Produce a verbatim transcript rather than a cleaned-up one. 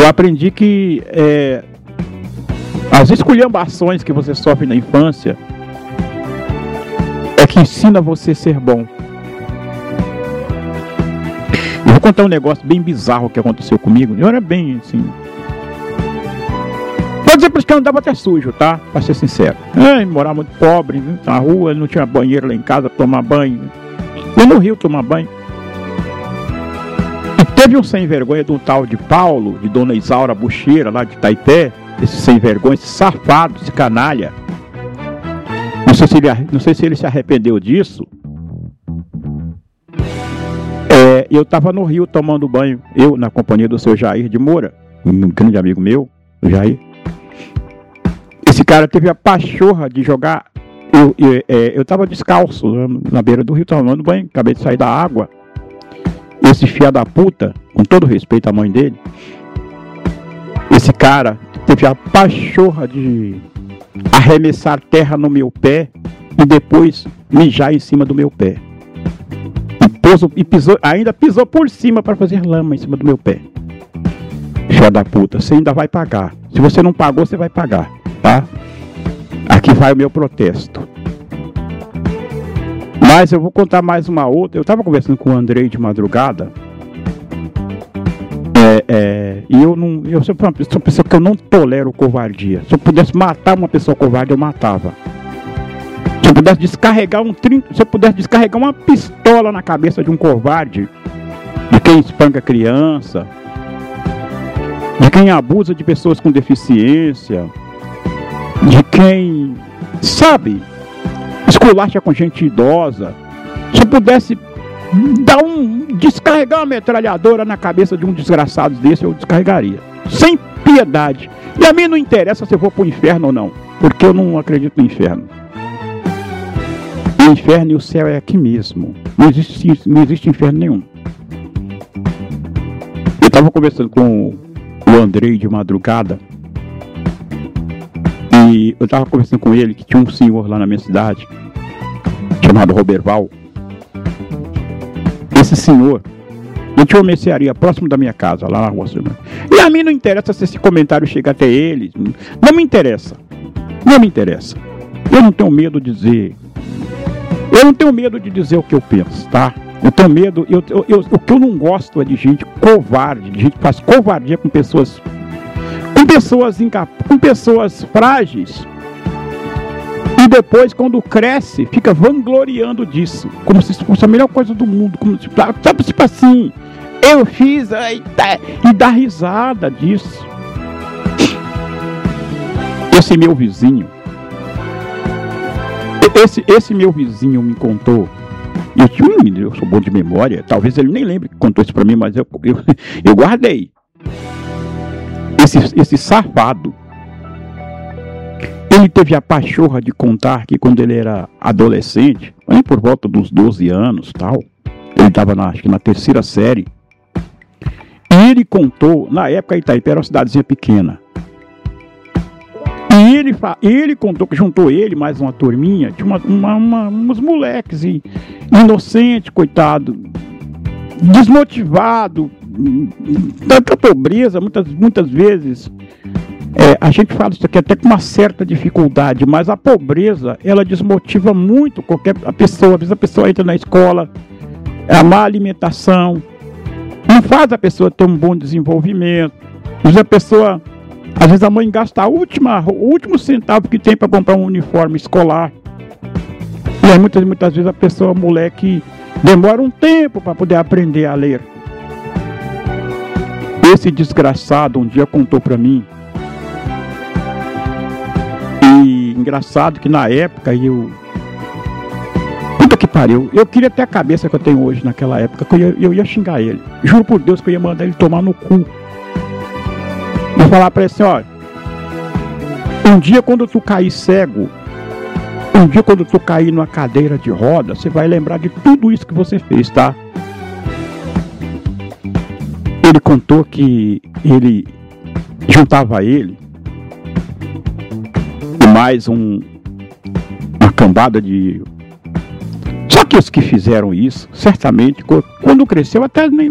aprendi que é, as esculhambações que você sofre na infância é que ensina você a ser bom. Eu vou contar um negócio bem bizarro que aconteceu comigo. Eu era bem assim. Pode dizer para os que eu andava até sujo, tá? Para ser sincero. É, morava muito pobre, viu? Na rua, não tinha banheiro lá em casa para tomar banho. Eu no Rio tomar banho. E teve um sem vergonha de um tal de Paulo, de Dona Isaura Bucheira, lá de Itaipé. Esse sem vergonha, esse safado, esse canalha. Não sei se ele, não sei se ele se arrependeu disso. É, eu estava no Rio tomando banho, eu na companhia do seu Jair de Moura, um grande amigo meu, o Jair. Esse cara teve a pachorra de jogar. Eu eu, é, eu tava descalço na beira do rio, tomando banho, acabei de sair da água. Esse filho da puta, com todo respeito à mãe dele, esse cara teve a pachorra de arremessar terra no meu pé e depois mijar em cima do meu pé. E, pôs, e pisou, ainda pisou por cima para fazer lama em cima do meu pé. Filho da puta, você ainda vai pagar. Se você não pagou, você vai pagar, tá? Aqui vai o meu protesto. Mas eu vou contar mais uma outra. Eu estava conversando com o Andrei de madrugada. É, é, e eu não. Eu sou uma pessoa, uma pessoa que eu não tolero covardia. Se eu pudesse matar uma pessoa covarde, eu matava. Se eu pudesse descarregar um trinco, se eu pudesse descarregar uma pistola na cabeça de um covarde, de quem espanca criança, de quem abusa de pessoas com deficiência, de quem, sabe, esculacha com gente idosa. Se eu pudesse dar um, descarregar uma metralhadora na cabeça de um desgraçado desse, eu descarregaria, sem piedade. E a mim não interessa se eu vou pro inferno ou não, porque eu não acredito no inferno. O inferno e o céu é aqui mesmo. Não existe, não existe inferno nenhum. Eu estava conversando com o Andrei de madrugada. E eu estava conversando com ele que tinha um senhor lá na minha cidade, chamado Roberval. Esse senhor, ele tinha uma mercearia próximo da minha casa, lá na rua. E a mim não interessa se esse comentário chega até ele. Não me interessa. Não me interessa. Eu não tenho medo de dizer. Eu não tenho medo de dizer o que eu penso, tá? Eu tenho medo. Eu, eu, eu, o que eu não gosto é de gente covarde, de gente que faz covardia com pessoas. Com pessoas incapazes, com pessoas frágeis. E depois, quando cresce, fica vangloriando disso. Como se isso fosse a melhor coisa do mundo. Como se, sabe, tipo assim, eu fiz e dá, e dá risada disso. Esse meu vizinho, esse, esse meu vizinho me contou. Eu, tinha um, eu sou bom de memória, talvez ele nem lembre que contou isso pra mim, mas eu, eu, eu guardei. Esse, esse safado, ele teve a pachorra de contar que quando ele era adolescente, aí por volta dos doze anos, tal, ele estava na, acho que na terceira série, e ele contou, na época Itaipé era uma cidadezinha pequena, e ele, ele contou que juntou ele mais uma turminha, tinha uma, uma, uma, uns moleques e, inocente, coitado, desmotivado, tanta pobreza, muitas, muitas vezes. É, a gente fala isso aqui até com uma certa dificuldade, mas a pobreza, ela desmotiva muito qualquer a pessoa. Às vezes a pessoa entra na escola, a má alimentação não faz a pessoa ter um bom desenvolvimento. Às vezes a pessoa, às vezes a mãe gasta a última, o último centavo que tem para comprar um uniforme escolar. E aí muitas, muitas vezes a pessoa, moleque, demora um tempo para poder aprender a ler. Esse desgraçado um dia contou para mim. E engraçado que na época eu... Puta que pariu. Eu queria ter a cabeça que eu tenho hoje naquela época, que eu ia, eu ia xingar ele. Juro por Deus que eu ia mandar ele tomar no cu. Vou falar pra ele assim, ó. Um dia quando tu cair cego, um dia quando tu cair numa cadeira de roda, você vai lembrar de tudo isso que você fez, tá? Ele contou que ele juntava ele e mais um, uma cambada de... Só que os que fizeram isso, certamente, quando cresceu, até nem